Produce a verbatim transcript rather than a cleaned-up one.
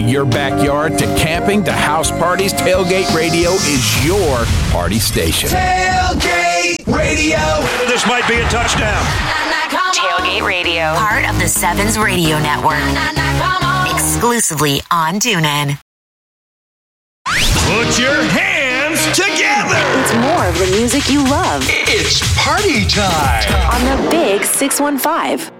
your backyard to camping to house parties, Tailgate Radio is your party station. Tailgate Radio. This might be a touchdown. Tailgate Radio, part of the Sevens Radio Network. Exclusively on TuneIn. Put your hands together. It's more of the music you love. It's party time On the Big six one five.